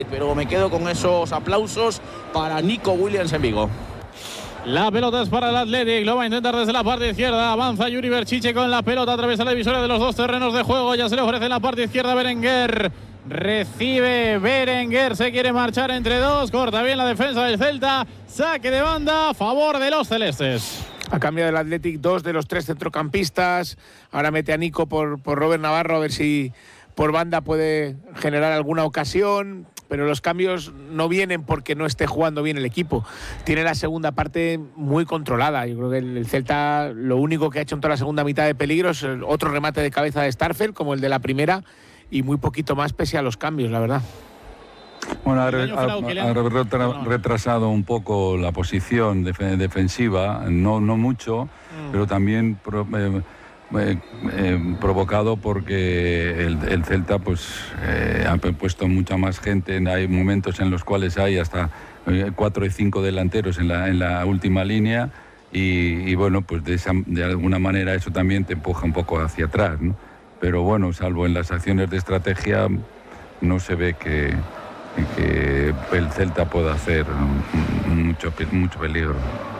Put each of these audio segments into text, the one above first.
Pero me quedo con esos aplausos para Nico Williams en Vigo. La pelota es para el Athletic, lo va a intentar desde la parte izquierda, avanza Yuri Berchiche con la pelota, atraviesa la divisoria de los dos terrenos de juego, ya se le ofrece en la parte izquierda Berenguer, recibe Berenguer, se quiere marchar entre dos, corta bien la defensa del Celta, saque de banda a favor de los celestes. Ha cambiado el Athletic 2 de los 3 centrocampistas, ahora mete a Nico por Robert Navarro a ver si por banda puede generar alguna ocasión, pero los cambios no vienen porque no esté jugando bien el equipo. Tiene la segunda parte muy controlada. Yo creo que el Celta lo único que ha hecho en toda la segunda mitad de peligro es otro remate de cabeza de Starfelt, como el de la primera, y muy poquito más pese a los cambios, la verdad. Bueno, ha retrasado un poco la posición defensiva, no mucho, pero también provocado porque el Celta pues ha puesto mucha más gente. Hay momentos en los cuales hay hasta 4 y 5 delanteros en la última línea y bueno, pues de alguna manera eso también te empuja un poco hacia atrás, ¿no? Pero bueno, salvo en las acciones de estrategia, no se ve que el Celta pueda hacer mucho peligro.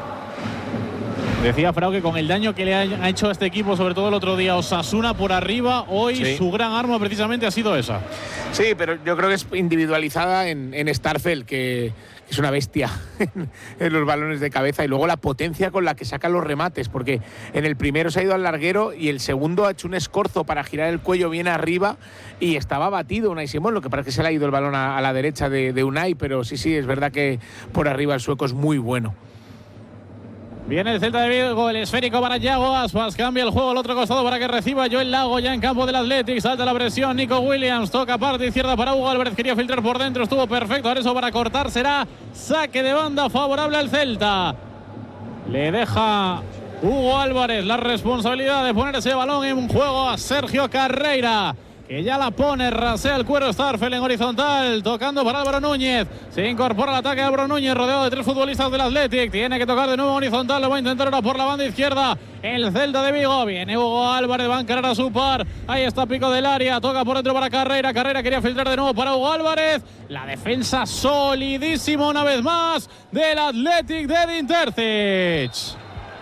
Decía Frau que con el daño que le ha hecho a este equipo, sobre todo el otro día Osasuna por arriba, hoy sí, su gran arma precisamente ha sido esa. Sí, pero yo creo que es individualizada en Starfelt, que es una bestia en los balones de cabeza, y luego la potencia con la que saca los remates, porque en el primero se ha ido al larguero y el segundo ha hecho un escorzo para girar el cuello bien arriba y estaba batido Unai Simón, lo que parece que se le ha ido el balón a la derecha de Unai, pero sí, es verdad que por arriba el sueco es muy bueno. Viene el Celta de Vigo, el esférico para Yago Aspas, cambia el juego al otro costado para que reciba Joel Lago ya en campo del Athletic, salta la presión, Nico Williams, toca parte izquierda para Hugo Álvarez, quería filtrar por dentro, estuvo perfecto, ahora eso para cortar será saque de banda favorable al Celta. Le deja Hugo Álvarez la responsabilidad de poner ese balón en juego a Sergio Carreira, que ya la pone, rasea el cuero Starfelt en horizontal, tocando para Álvaro Núñez, se incorpora al ataque de Álvaro Núñez, rodeado de 3 futbolistas del Athletic, tiene que tocar de nuevo horizontal, lo va a intentar ahora por la banda izquierda, el Celta de Vigo, viene Hugo Álvarez, va a encarar a su par, ahí está pico del área, toca por dentro para Carreira quería filtrar de nuevo para Hugo Álvarez, la defensa solidísima una vez más del Athletic de Edin Terzic.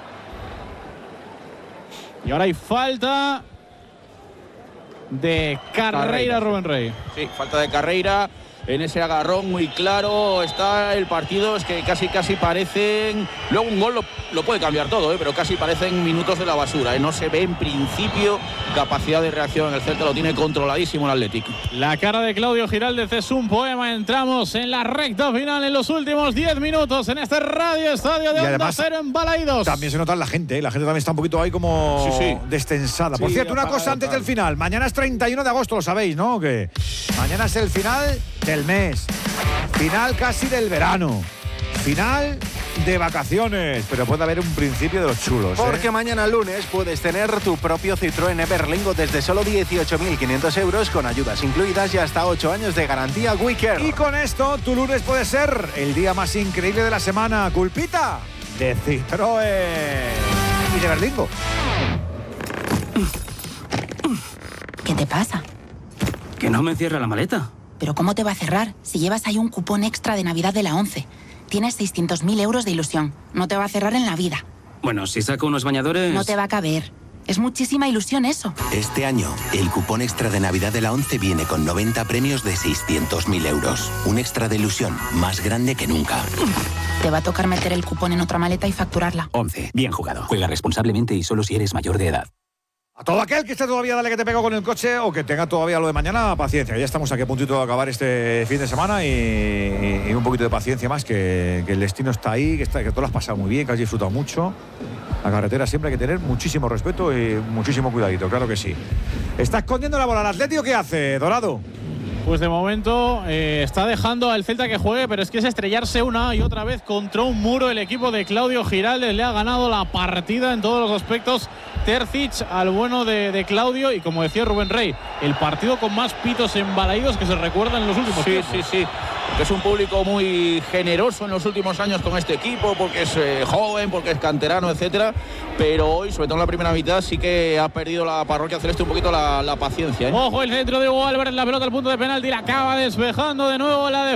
Y ahora hay falta de Carreira, Rubén Rey. Sí, falta de Carreira en ese agarrón muy claro. Está el partido, es que casi parecen. Luego un gol lo puede cambiar todo, pero casi parecen minutos de la basura. No se ve en principio capacidad de reacción en el Celta, lo tiene controladísimo el Athletic. La cara de Claudio Giraldez es un poema. Entramos en la recta final en los últimos 10 minutos en este Radio Estadio de Onda Cero en Balaídos. También se nota la gente, la gente también está un poquito ahí como destensada. Por cierto, una cosa antes del final. Mañana es 31 de agosto, lo sabéis, ¿no? Que mañana es el final del mes, final casi del verano, final de vacaciones, pero puede haber un principio de los chulos. Porque mañana lunes puedes tener tu propio Citroën Everlingo desde solo 18.500 euros con ayudas incluidas y hasta 8 años de garantía WeCare. Y con esto tu lunes puede ser el día más increíble de la semana, culpita de Citroën y de Berlingo. ¿Qué te pasa? Que no me cierra la maleta. ¿Pero cómo te va a cerrar si llevas ahí un cupón extra de Navidad de la 11? Tienes 600.000 euros de ilusión. No te va a cerrar en la vida. Bueno, si saco unos bañadores... No te va a caber. Es muchísima ilusión eso. Este año, el cupón extra de Navidad de la 11 viene con 90 premios de 600.000 euros. Un extra de ilusión más grande que nunca. Te va a tocar meter el cupón en otra maleta y facturarla. 11. Bien jugado. Juega responsablemente y solo si eres mayor de edad. A todo aquel que esté todavía dale que te pego con el coche o que tenga todavía lo de mañana, paciencia. Ya estamos aquí a puntito de acabar este fin de semana y un poquito de paciencia más, que el destino está ahí, que tú lo has pasado muy bien, que has disfrutado mucho. La carretera siempre hay que tener muchísimo respeto y muchísimo cuidadito, claro que sí. ¿Está escondiendo la bola al Atlético? ¿Qué hace, Dorado? Pues de momento está dejando al Celta que juegue, pero es que es estrellarse una y otra vez contra un muro. El equipo de Claudio Giraldez le ha ganado la partida en todos los aspectos. Terzic al bueno de Claudio, y como decía Rubén Rey, el partido con más pitos en Balaídos que se recuerdan en los últimos tiempos. Sí. Porque es un público muy generoso en los últimos años con este equipo, porque es joven, porque es canterano, etcétera. Pero hoy, sobre todo en la primera mitad, sí que ha perdido la parroquia celeste un poquito la paciencia. Ojo, el centro de Hugo Álvarez, la pelota al punto de penalti, la acaba despejando de nuevo la defensa